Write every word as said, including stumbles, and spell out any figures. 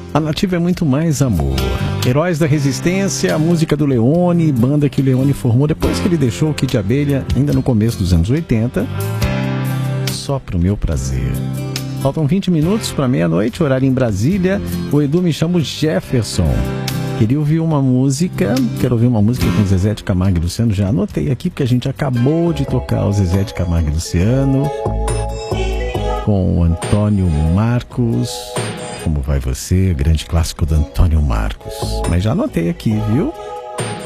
A Nativa é muito mais amor. Heróis da Resistência, a música do Leone, banda que o Leone formou depois que ele deixou o Kid Abelha, ainda no começo dos anos oitenta. Só pro meu prazer. Faltam vinte minutos para meia-noite, horário em Brasília. O Edu me chama o Jefferson. Queria ouvir uma música, quero ouvir uma música com Zezé de Camargo e Luciano. Já anotei aqui porque a gente acabou de tocar o Zezé de Camargo e Luciano com o Antônio Marcos. Como vai você? Grande clássico do Antônio Marcos. Mas já anotei aqui, viu?